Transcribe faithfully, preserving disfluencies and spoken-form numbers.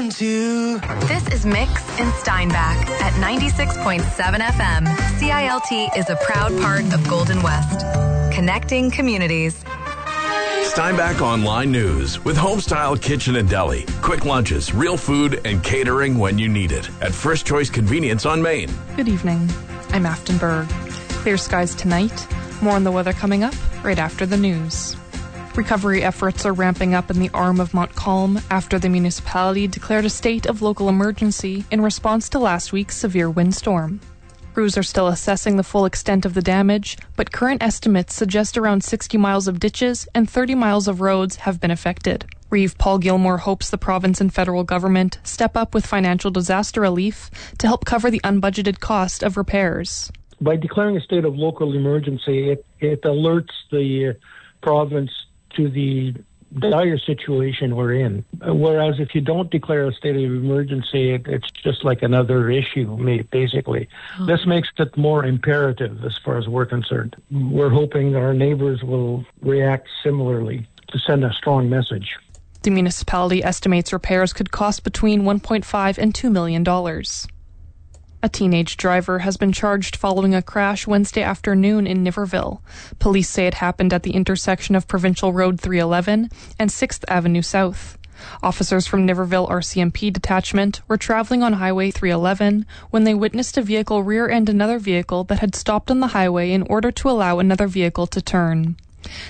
one, two. This is Mix in Steinbach at ninety-six point seven F M. C I L T is a proud part of Golden West, connecting communities. Steinbach Online News with Homestyle Kitchen and Deli. Quick lunches, real food, and catering when you need it at First Choice Convenience on Main. Good evening. I'm Afton Berg. Clear skies tonight. More on the weather coming up right after the news. Recovery efforts are ramping up in the arm of Montcalm after the municipality declared a state of local emergency in response to last week's severe windstorm. Crews are still assessing the full extent of the damage, but current estimates suggest around sixty miles of ditches and thirty miles of roads have been affected. Reeve Paul Gilmore hopes the province and federal government step up with financial disaster relief to help cover the unbudgeted cost of repairs. By declaring a state of local emergency, it, it alerts the uh, province to the dire situation we're in. Whereas if you don't declare a state of emergency, it, it's just like another issue, basically. Oh. This makes it more imperative as far as we're concerned. We're hoping that our neighbors will react similarly to send a strong message. The municipality estimates repairs could cost between one point five and two million dollars. A teenage driver has been charged following a crash Wednesday afternoon in Niverville. Police say it happened at the intersection of Provincial Road three eleven and sixth Avenue South. Officers from Niverville R C M P detachment were traveling on Highway three eleven when they witnessed a vehicle rear-end another vehicle that had stopped on the highway in order to allow another vehicle to turn.